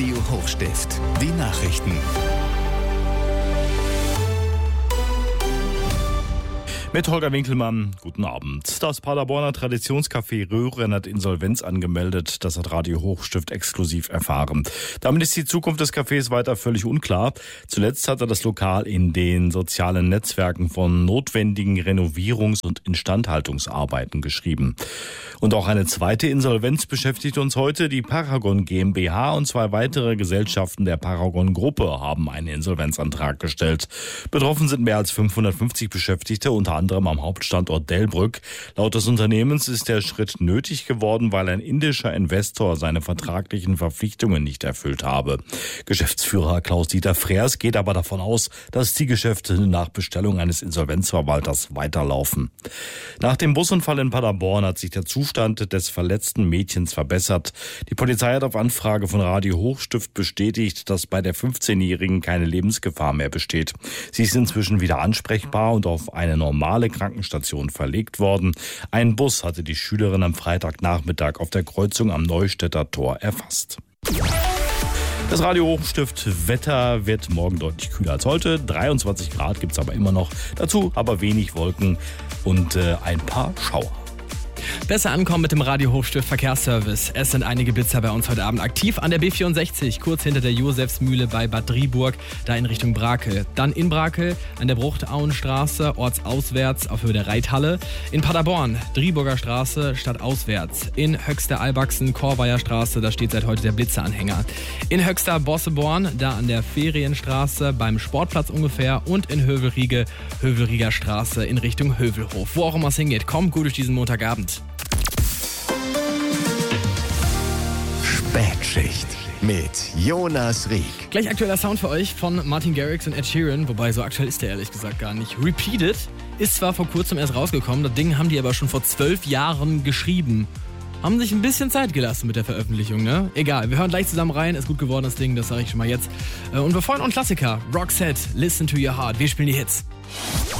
Radio Hochstift. Die Nachrichten. Mit Holger Winkelmann, guten Abend. Das Paderborner Traditionscafé Röhren hat Insolvenz angemeldet. Das hat Radio Hochstift exklusiv erfahren. Damit ist die Zukunft des Cafés weiter völlig unklar. Zuletzt hatte das Lokal in den sozialen Netzwerken von notwendigen Renovierungs- und Instandhaltungsarbeiten geschrieben. Und auch eine zweite Insolvenz beschäftigt uns heute. Die Paragon GmbH und 2 weitere Gesellschaften der Paragon-Gruppe haben einen Insolvenzantrag gestellt. Betroffen sind mehr als 550 Beschäftigte, unter anderem am Hauptstandort Delbrück. Laut des Unternehmens ist der Schritt nötig geworden, weil ein indischer Investor seine vertraglichen Verpflichtungen nicht erfüllt habe. Geschäftsführer Klaus-Dieter Freers geht aber davon aus, dass die Geschäfte nach Bestellung eines Insolvenzverwalters weiterlaufen. Nach dem Busunfall in Paderborn hat sich der Zustand des verletzten Mädchens verbessert. Die Polizei hat auf Anfrage von Radio Hochstift bestätigt, dass bei der 15-Jährigen keine Lebensgefahr mehr besteht. Sie ist inzwischen wieder ansprechbar und auf eine normale Krankenstation verlegt worden. Ein Bus hatte die Schülerin am Freitagnachmittag auf der Kreuzung am Neustädter Tor erfasst. Das Radio Hochstift Wetter wird morgen deutlich kühler als heute. 23 Grad gibt es aber immer noch. Dazu aber wenig Wolken und ein paar Schauer. Besser ankommen mit dem Radio Hochstift Verkehrsservice. Es sind einige Blitzer bei uns heute Abend aktiv an der B64, kurz hinter der Josefsmühle bei Bad Driburg, da in Richtung Brakel. Dann in Brakel an der Bruchtauenstraße, ortsauswärts auf Höhe der Reithalle. In Paderborn, Driburger Straße, stadtauswärts. In Höxter-Albachsen, Korweier Straße, da steht seit heute der Blitzeranhänger. In Höxter-Bosseborn, da an der Ferienstraße beim Sportplatz ungefähr. Und in Hövelriege, Hövelrieger Straße in Richtung Hövelhof. Wo auch immer es hingeht, kommt gut durch diesen Montagabend. Spätschicht mit Jonas Rieck. Gleich aktueller Sound für euch von Martin Garrix und Ed Sheeran, wobei so aktuell ist der ehrlich gesagt gar nicht. Repeated ist zwar vor kurzem erst rausgekommen, das Ding haben die aber schon vor 12 Jahren geschrieben. Haben sich ein bisschen Zeit gelassen mit der Veröffentlichung, ne? Egal, wir hören gleich zusammen rein, ist gut geworden das Ding, das sage ich schon mal jetzt. Und wir freuen uns Klassiker, Roxette, Listen to Your Heart, wir spielen die Hits.